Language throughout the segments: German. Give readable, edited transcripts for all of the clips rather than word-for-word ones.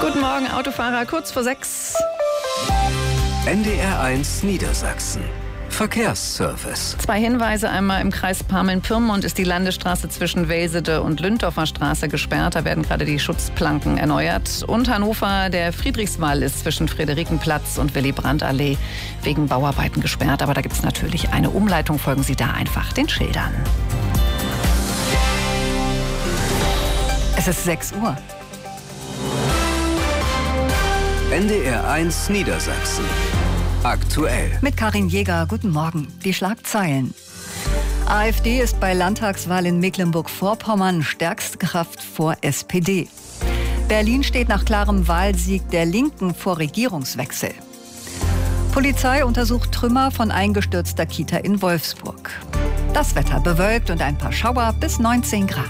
Guten Morgen, Autofahrer, kurz vor 6. NDR1 Niedersachsen. Verkehrsservice. 2 Hinweise. Einmal im Kreis Hameln-Pyrmont ist die Landesstraße zwischen Welsede und Lünndorfer Straße gesperrt. Da werden gerade die Schutzplanken erneuert. Und Hannover, der Friedrichswall ist zwischen Friederikenplatz und Willy-Brandt-Allee wegen Bauarbeiten gesperrt. Aber da gibt es natürlich eine Umleitung. Folgen Sie da einfach den Schildern. Es ist 6 Uhr. NDR1 Niedersachsen. Aktuell. Mit Karin Jäger, guten Morgen. Die Schlagzeilen. AfD ist bei Landtagswahl in Mecklenburg-Vorpommern stärkste Kraft vor SPD. Berlin steht nach klarem Wahlsieg der Linken vor Regierungswechsel. Polizei untersucht Trümmer von eingestürzter Kita in Wolfsburg. Das Wetter bewölkt und ein paar Schauer bis 19 Grad.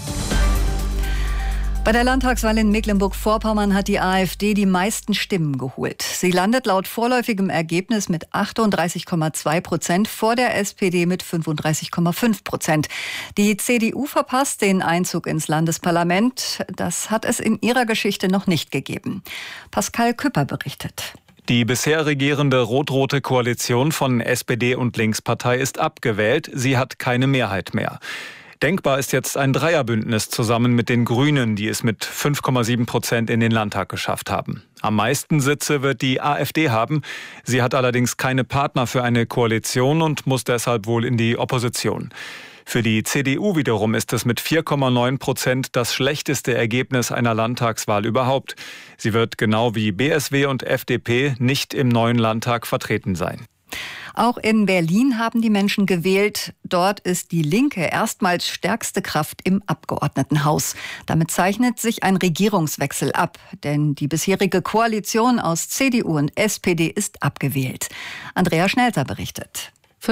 Bei der Landtagswahl in Mecklenburg-Vorpommern hat die AfD die meisten Stimmen geholt. Sie landet laut vorläufigem Ergebnis mit 38,2% vor der SPD mit 35,5%. Die CDU verpasst den Einzug ins Landesparlament. Das hat es in ihrer Geschichte noch nicht gegeben. Pascal Küpper berichtet. Die bisher regierende rot-rote Koalition von SPD und Linkspartei ist abgewählt. Sie hat keine Mehrheit mehr. Denkbar ist jetzt ein Dreierbündnis zusammen mit den Grünen, die es mit 5,7% in den Landtag geschafft haben. Am meisten Sitze wird die AfD haben. Sie hat allerdings keine Partner für eine Koalition und muss deshalb wohl in die Opposition. Für die CDU wiederum ist es mit 4,9% das schlechteste Ergebnis einer Landtagswahl überhaupt. Sie wird genau wie BSW und FDP nicht im neuen Landtag vertreten sein. Auch in Berlin haben die Menschen gewählt. Dort ist die Linke erstmals stärkste Kraft im Abgeordnetenhaus. Damit zeichnet sich ein Regierungswechsel ab, denn die bisherige Koalition aus CDU und SPD ist abgewählt. Andrea Schnelter berichtet.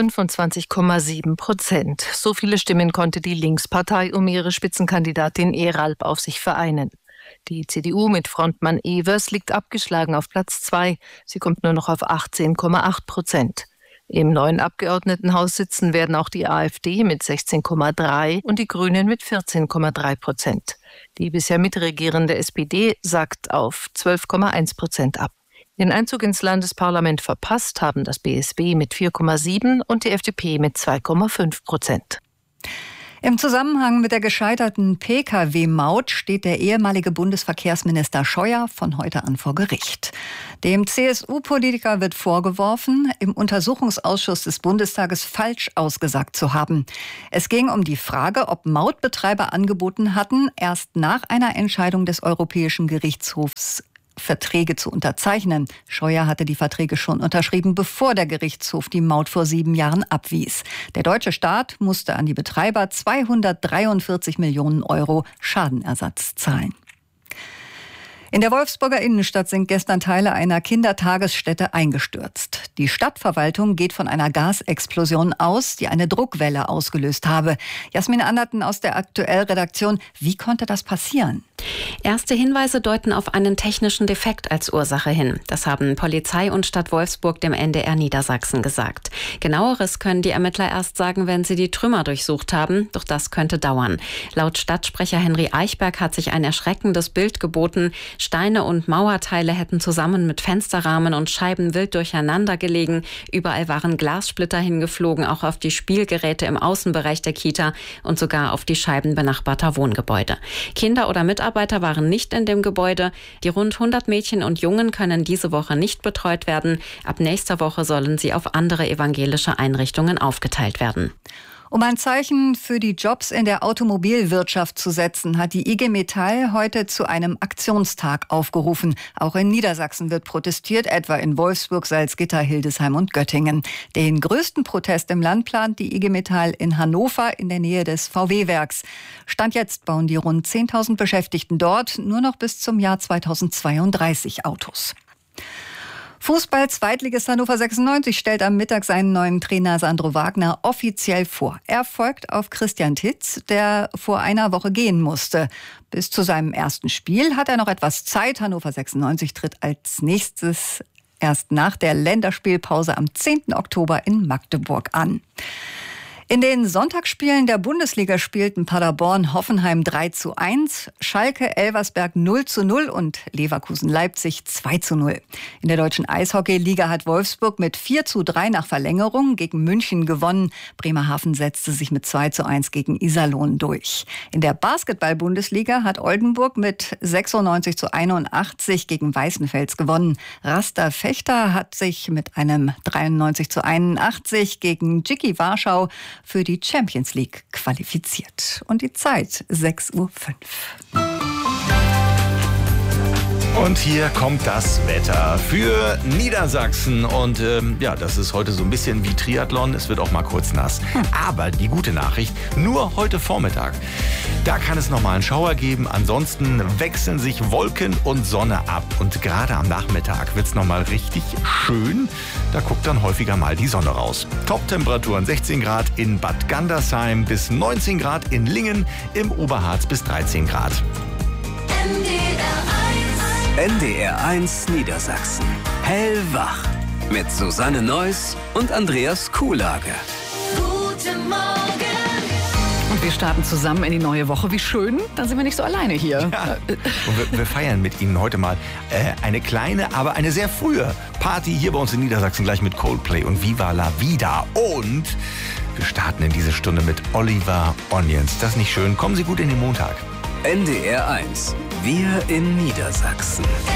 25,7%. So viele Stimmen konnte die Linkspartei um ihre Spitzenkandidatin Eralp auf sich vereinen. Die CDU mit Frontmann Evers liegt abgeschlagen auf Platz 2. Sie kommt nur noch auf 18,8%. Im neuen Abgeordnetenhaus sitzen werden auch die AfD mit 16,3% und die Grünen mit 14,3%. Die bisher mitregierende SPD sackt auf 12,1% ab. Den Einzug ins Landesparlament verpasst haben das BSW mit 4,7% und die FDP mit 2,5%. Im Zusammenhang mit der gescheiterten Pkw-Maut steht der ehemalige Bundesverkehrsminister Scheuer von heute an vor Gericht. Dem CSU-Politiker wird vorgeworfen, im Untersuchungsausschuss des Bundestages falsch ausgesagt zu haben. Es ging um die Frage, ob Mautbetreiber angeboten hatten, erst nach einer Entscheidung des Europäischen Gerichtshofs Verträge zu unterzeichnen. Scheuer hatte die Verträge schon unterschrieben, bevor der Gerichtshof die Maut vor 7 Jahren abwies. Der deutsche Staat musste an die Betreiber 243 Millionen Euro Schadenersatz zahlen. In der Wolfsburger Innenstadt sind gestern Teile einer Kindertagesstätte eingestürzt. Die Stadtverwaltung geht von einer Gasexplosion aus, die eine Druckwelle ausgelöst habe. Jasmin Anderten aus der Aktuell-Redaktion. Wie konnte das passieren? Erste Hinweise deuten auf einen technischen Defekt als Ursache hin. Das haben Polizei und Stadt Wolfsburg dem NDR Niedersachsen gesagt. Genaueres können die Ermittler erst sagen, wenn sie die Trümmer durchsucht haben. Doch das könnte dauern. Laut Stadtsprecher Henry Eichberg hat sich ein erschreckendes Bild geboten. Steine und Mauerteile hätten zusammen mit Fensterrahmen und Scheiben wild durcheinander gelegen. Überall waren Glassplitter hingeflogen, auch auf die Spielgeräte im Außenbereich der Kita und sogar auf die Scheiben benachbarter Wohngebäude. Kinder oder Mitarbeiter waren nicht in dem Gebäude. Die rund 100 Mädchen und Jungen können diese Woche nicht betreut werden. Ab nächster Woche sollen sie auf andere evangelische Einrichtungen aufgeteilt werden. Um ein Zeichen für die Jobs in der Automobilwirtschaft zu setzen, hat die IG Metall heute zu einem Aktionstag aufgerufen. Auch in Niedersachsen wird protestiert, etwa in Wolfsburg, Salzgitter, Hildesheim und Göttingen. Den größten Protest im Land plant die IG Metall in Hannover in der Nähe des VW-Werks. Stand jetzt bauen die rund 10.000 Beschäftigten dort nur noch bis zum Jahr 2032 Autos. Fußball-Zweitligist Hannover 96 stellt am Mittag seinen neuen Trainer Sandro Wagner offiziell vor. Er folgt auf Christian Titz, der vor einer Woche gehen musste. Bis zu seinem ersten Spiel hat er noch etwas Zeit. Hannover 96 tritt als nächstes erst nach der Länderspielpause am 10. Oktober in Magdeburg an. In den Sonntagsspielen der Bundesliga spielten Paderborn Hoffenheim 3:1, Schalke Elversberg 0:0 und Leverkusen Leipzig 2:0. In der deutschen Eishockey-Liga hat Wolfsburg mit 4:3 nach Verlängerung gegen München gewonnen. Bremerhaven setzte sich mit 2:1 gegen Iserlohn durch. In der Basketball-Bundesliga hat Oldenburg mit 96:81 gegen Weißenfels gewonnen. Raster Fechter hat sich mit einem 93:81 gegen Jiki Warschau für die Champions League qualifiziert. Und die Zeit 6:05 Uhr. Und hier kommt das Wetter für Niedersachsen. Und das ist heute so ein bisschen wie Triathlon. Es wird auch mal kurz nass. Aber die gute Nachricht, nur heute Vormittag. Da kann es nochmal einen Schauer geben. Ansonsten wechseln sich Wolken und Sonne ab. Und gerade am Nachmittag wird es nochmal richtig schön. Da guckt dann häufiger mal die Sonne raus. Top-Temperaturen 16 Grad in Bad Gandersheim bis 19 Grad in Lingen, im Oberharz bis 13 Grad. NDR 1 Niedersachsen. Hellwach. Mit Susanne Neuss und Andreas Kuhlage. Guten Morgen. Und wir starten zusammen in die neue Woche. Wie schön, dann sind wir nicht so alleine hier. Ja. Und wir feiern mit Ihnen heute mal eine kleine, aber eine sehr frühe Party hier bei uns in Niedersachsen, gleich mit Coldplay und Viva la Vida. Und wir starten in diese Stunde mit Oliver Onions. Das ist nicht schön? Kommen Sie gut in den Montag. NDR 1. Wir in Niedersachsen.